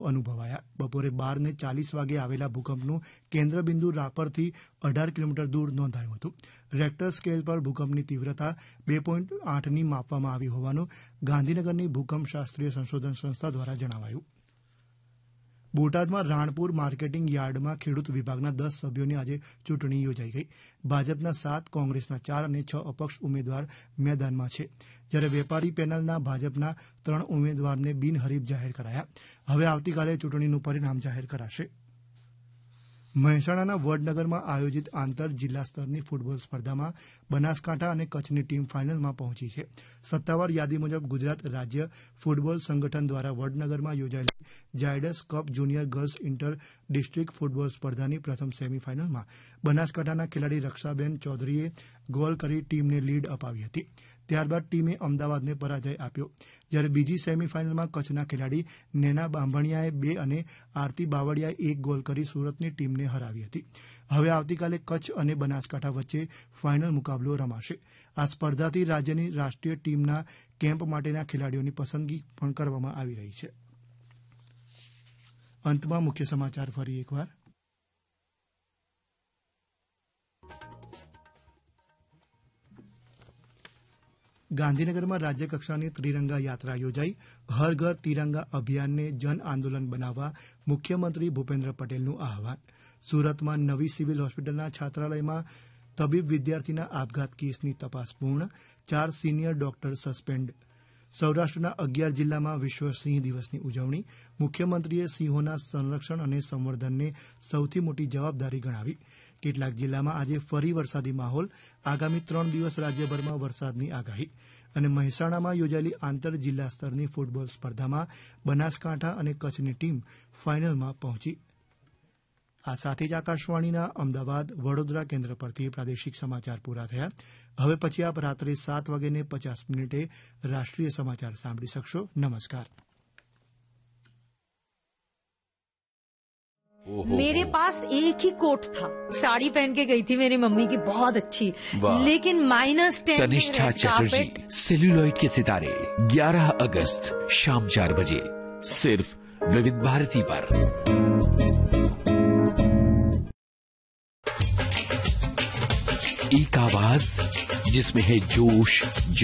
અનુભવાયા. બપોરે 12:40 વાગે આવેલા ભૂકંપનું કેન્દ્રબિંદુ રાપરથી 18 કિલોમીટર દૂર નોંધાયું હતું. રેક્ટર સ્કેલ પર ભૂકંપની તીવ્રતા 2.8ની માપવામાં આવી હોવાનું ગાંધીનગરની ભૂકંપશાસ્ત્રીય સંશોધન સંસ્થા દ્વારા જણાવાયું. બોટાદમાં રાણપુર માર્કેટિંગ યાર્ડમાં ખેડૂત વિભાગના 10 સભ્યોની આજે ચૂંટણી યોજાઈ ગઈ. ભાજપના 7, કોંગ્રેસના 4 અને 6 અપક્ષ ઉમેદવાર મેદાનમાં છે, જ્યારે વેપારી પેનલના ભાજપના 3 ઉમેદવારને બિનહરીફ જાહેર કરાયા. હવે આવતીકાલે ચૂંટણીનું પરિણામ જાહેર કરાશે. મહેસાણાના વડનગરમાં આયોજિત આંતર જિલ્લા સ્તરની ફૂટબોલ સ્પર્ધામાં બનાસકાંઠા અને કચ્છની ટીમ ફાઇનલમાં પહોંચી છે. સત્તાવાર યાદી મુજબ ગુજરાત રાજ્ય ફૂટબોલ સંગઠન દ્વારા વડનગરમાં યોજાયેલી Zydus cup junior girls inter district football સ્પર્ધાની પ્રથમ સેમીફાઇનલમાં બનાસકાંઠાના ખેલાડી રક્ષાબેન ચૌધરીએ ગોલ કરી ટીમને લીડ અપાવી હતી. ત્યારબાદ ટીમે અમદાવાદને પરાજય આપ્યો, જ્યારે બીજી સેમીફાઇનલમાં કચ્છના ખેલાડી નેના બાંભણિયાએ 2 અને આરતી બાવળિયાએ 1 ગોલ કરી સુરતની ટીમને હરાવી હતી. હવે આવતીકાલે કચ્છ અને બનાસકાંઠા વચ્ચે ફાઇનલ મુકાબલો રમાશે. આ સ્પર્ધાથી રાજ્યની રાષ્ટ્રીય ટીમના કેમ્પ માટેના ખેલાડીઓની પસંદગી પણ કરવામાં આવી રહી છે. અંતમાં મુખ્ય સમાચાર ફરી એકવાર. ગાંધીનગરમાં રાજ્યકક્ષાની ત્રિરંગા યાત્રા યોજાઈ. હર ઘર તિરંગા અભિયાનને જન આંદોલન બનાવવા મુખ્યમંત્રી ભૂપેન્દ્ર પટેલનું આહવાન. સુરતમાં નવી સિવિલ હોસ્પિટલના છાત્રાલયમાં તબીબ વિદ્યાર્થીના આપઘાત કેસની તપાસ પૂર્ણ. 4 સિનિયર ડોક્ટર સસ્પેન્ડ. સૌરાષ્ટ્રના 11 જિલ્લામાં વિશ્વ સિંહ દિવસની ઉજવણી. મુખ્યમંત્રીએ સિંહોના સંરક્ષણ અને સંવર્ધનને સૌથી મોટી જવાબદારી ગણાવી. કેટલાક જિલ્લામાં આજે ફરી વરસાદી માહોલ. આગામી 3 દિવસ રાજ્યભરમાં વરસાદની આગાહી. અને મહેસાણામાં યોજાયેલી આંતર જિલ્લા સ્તરની ફૂટબોલ સ્પર્ધામાં બનાસકાંઠા અને કચ્છની ટીમ ફાઇનલમાં પહોંચી. આ સાથે જ આકાશવાણીના અમદાવાદ વડોદરા કેન્દ્ર પરથી પ્રાદેશિક સમાચાર પૂરા થયા. હવે પછી આપ રાત્રે 7:50 રાષ્ટ્રીય સમાચાર સાંભળી શકશો. नमस्कार. मेरे पास एक ही कोट था, साड़ी पहन के गई थी मेरी मम्मी की, बहुत अच्छी, लेकिन -10 तनिष्ठा चटर्जी, सेल्यूलॉइड के सितारे, 11 अगस्त शाम 4 बजे सिर्फ विविध भारती पर. एक आवाज जिसमें है जोश,